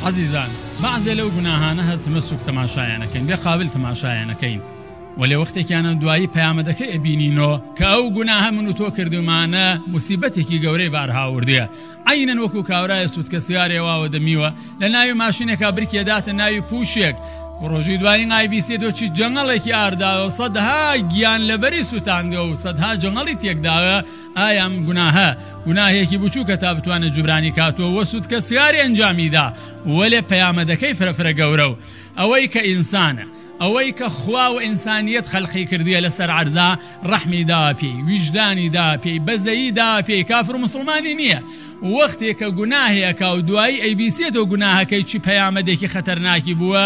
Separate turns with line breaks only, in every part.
عزیزان بعضی لەو گوناهانە هەستمە سوک تەماشایانەکەین بێ قابل تەماشایانەکەین و لێ وەختێکیانە دوایی پەیامەدەکەی ئەبینینەوە کە ئەو گوناهە من و تۆ کردومانە موسیبەتێکی گەورەی بارهاوردەیە عینەن وەکو کاورایە سوودکە سیارێواوە دەمیوە لە ناوی ماشینێکا بریکێداتە ناوی پوشێک ڕۆژی دوایی نایبیسێتۆکی جەنگەڵێکی ئارداوە و سەدها گیان لەبەری سوتاندەوە و سەدها جەنگەڵی تێکداوە ئایا ئەم گوناهە گوناهێکی بچووکە تا بتوانێت جوبرانی کاتەوە وە سوودکە سیاری ئەنجامیدا وەلێ پەیامەدەکەی فرەفرە گەورە و ئەوەی کە ئینسانە ئەوەی کە خوا و ئینسانیەت خەلقی کردیە لەسەر عەرزا ڕەحمی دا پێی ویجدانی دا پێی بەزەیی دا پێی کافر و مسلمانی نییە وەختێک کە گوناهەیەکا و دوایی ئەیبیسێتەوە گوناهەکەی چی پەیامەدێکی خەتەرناکی بووە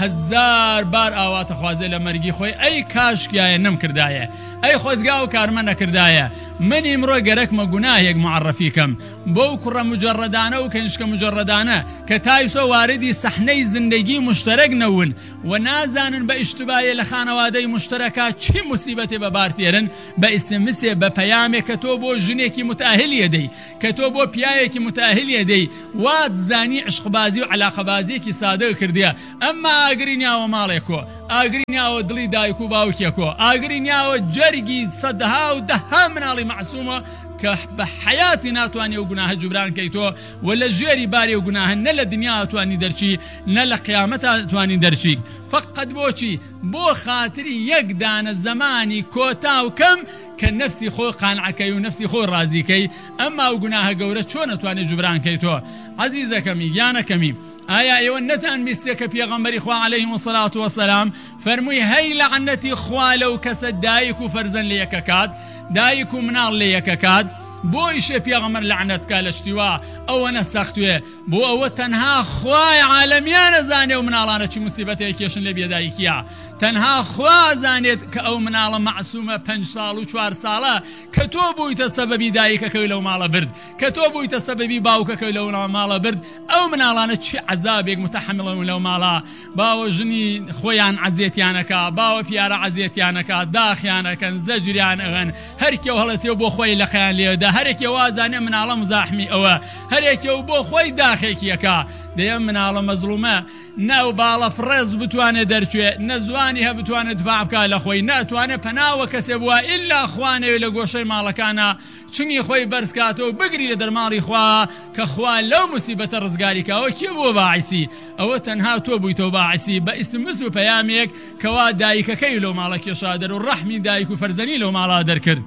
هەزار بار ئاواتە خوازێ لە مەرگی خۆی ئەی کاشکایە نەم کردایە ئەی خۆزگا و کارمە نەکردایە من ئیمڕۆ گەرەکمە گوناهێک معرەفیکەم بەو کوڕە مجەڕەدانە و کەنیشکە مجەڕەدانە کە تایسۆ واردی سەحنەی زندگی مشتەرەک نەون و نازانن بە ئیشتبایە لە خانەوادەی مشتەرەکە چی موسیبەتێ بەبارتێرن بە ئیسمسێ بە پەیامێک کە تۆ بۆ ژنێکی متأهلیە دەی کە تۆ بۆ پیاوێکی متأهلیە دەی وات زانی عشقبازی و علاقەبازیەکی سادە کردیە ئەمما ئاگری نیاوە ماڵێکۆ ئاگری نیاوە دڵی دایک و باوکێکۆ ئاگری نیاوە جەرگی سەدها و دەها مناڵی معسوومە کە بە حیاتی ناتوانێ و گوناهە جوبران کەیتۆ و لە ژێری بارێ و گوناهە نە لە دنیا توانی دەرچی نە لە قیامەت توانی دەرچی فقط بۆچی بۆ خاتری یەک دانە زمانی کۆتا و کەم کە نفسی خۆ قانعەکەی و نفسی خۆ ڕازیکەی ئەمما و گوناهە گەورە چۆن نەتوانێت جوبران کەیتۆ عەزیزەکەمی گیانەکەمی ئایا ئێوە نەتان بیستێ کە پێغەمبەری خوا عەلەیهی الصەلاة وەسەلام فەرمووی هەی لەعنەتی خوا لەو کەسە دایک و فەرزەن لە یەکە کات دایک و مناڵ لە یەکە کات بۆ ئیشێ پێغەمبەر لەعنەت کا لە شتیوا ئەوە نەسەختوێ بۆ ئەوە تەنها خوای عالەمیان ئەزانێ و مناڵانە چی موسیبەتێک کێشن لە بێدایکیە تەنها خوا زانێت کە ئەو مناڵە معسوومە 5 ساڵ و 4 ساڵە کە تۆ بوویتە سەبەبی دایکەکەی لەو ماڵە برد کە تۆ بوویتە سەبەبی باوکەکەی لەو ماڵە برد ئەو مناڵانە چی عەزابێک متەحەمڵن لەو ماڵە باوە ژنی خۆیان عەزیەتیانەکە باوە پیارە عەزیەتیانەکە داخیانەکەن زەجریان ئەغەن هەرکێ هەڵەسێ بۆ خۆی لە خەیان لێدا هەرێکێ وازانێ مناڵە مزاحمی ئەوە هەرێکێ و بۆ خۆی داخێکیەکە دەیەم مناڵە مەزلومە ناو باڵە فڕێز بتوانێت دەرچوێ نەزوانی هە بتوانێت دفاع بکات لە خۆی ناتوانێت پەناوە کەسێ بووە ئیلا خوانەوێت لە گۆشەی ماڵەکانە چنگی خۆی بەرزکاتەوە بگری لە دەرماڵی خوا کە خوا لەو موسیبەتە ڕزگاریکاوە کێ بووە باعیسی ئەوە تەنها تۆ بوویتەوە باعیسی بە ئیسمس و پەیامێک کەوا دایکەکەی لەو ماڵە کێشا دەر و ڕەحمی دایک و فەرزەنی لەو ماڵا دەرکرد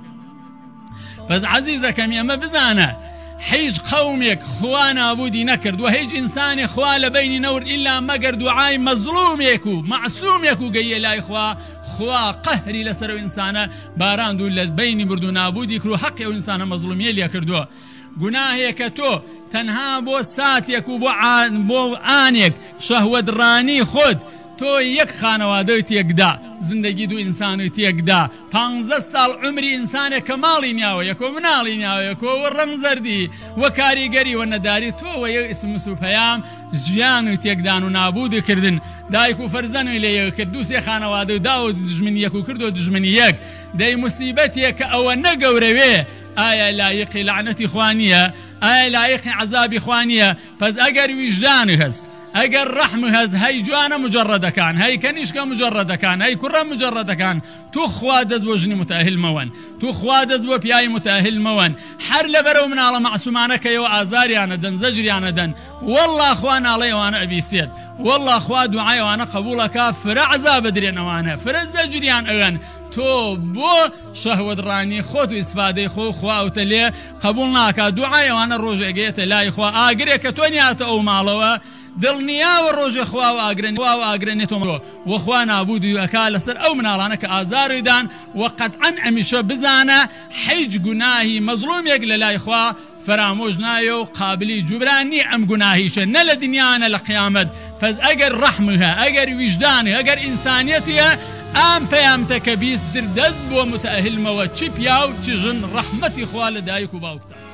بەس عەزیزەکەمی ئەمە بزانە هیچ قومێک خوا نابودی نەکرد و هیچ ئینسانی خوا لە بینی نەورد ئیلا مەگەر دوعای مەزلومێک و معسوومێک و گەیە لای خوا قەهری لەسەر و ئینسانە باراند و لە بینی برد و نابودی کرد و حەقی ئەو ئینسانە مەزلومیە لێ کردووە گوناهێکە تۆ تەنها بۆ ساتێک و بۆ ئانێک شەهوەتڕانی خۆت تۆ یەک خانەوادەی تێکدا زندگی دو ئینسانی تێکدا 15 ساڵ عمری ئینسانێک کە ماڵی نیاوە یەکۆ مناڵی نیاوە یەکۆوە ڕەنگ زەردی وە کاریگەری وە نەداری تۆوە یەک ئیسمس و پەیام ژیان و تێکدان و نابودی کردن دایک و فەرزەنی لێ کرد دووسێ خانەوادە و داوە دژمنی یەک و کردو دژمنی یەک دەی موسیبەتێک کە ئەوە نەگەورەوێ ئایا لایقی لعنەتی خوانیە ئایا لایقی عەزابی خوانیە پس ئەگەر ویجدانی هەست ئەگەر ڕەحم هەز هەی جوانە مجەڕەدەکان هەی کەنیشکە مجەڕەدەکان هەی کوڕە مجەڕەدەکان تو خوا دەست بۆ ژنی متأهل مەوەن تو خوا دەست بۆ پیاوی متأهل مەوەن هەر لەبەرەوە مناڵە معسوومانە کەیەوە ئازاریانە دەن زەجریانە دەن وەڵڵا خوا ناڵەی ئەوانە ئەبیسێت وەڵڵا خوا دوعای ئەوانە قبوڵەکە فرە عەزاب بدرێن ئەوانە فرە زەجریان ئەوەن تۆ بۆ شەهوەتڕانی خۆت و ئیسفادەی خۆ خواوتە لێ قبوڵ ناکات دوعای ئەوانە ڕۆژێگەیەتە لای خوا ئاگرێک کە تۆ نیاتە ئەو ماڵەوە دڵنیاوە ڕۆژێ خوا و ئاگرێنێتەوە وەخوا نابودی ئەکا لەسەر ئەو مناڵانە کە ئازاریدان و قەتعەن ئەمیشە بزانە هیچ گوناهی مەزلومێک لە لای خوا فرامۆژ نایە و قابلی جوبرانی ئەم گوناهیشە نە لە دنیانە لە قیامەت پس ئەگەر ڕەحمها ئەگەر ویجدانی ئەگەر ئینسانیەتیە ئەم پەیامتەکە بیستر دەست بۆ متأهلمەوە چی پیا و چی ژن ڕەحمەتی خوا لە دایک و باوکتە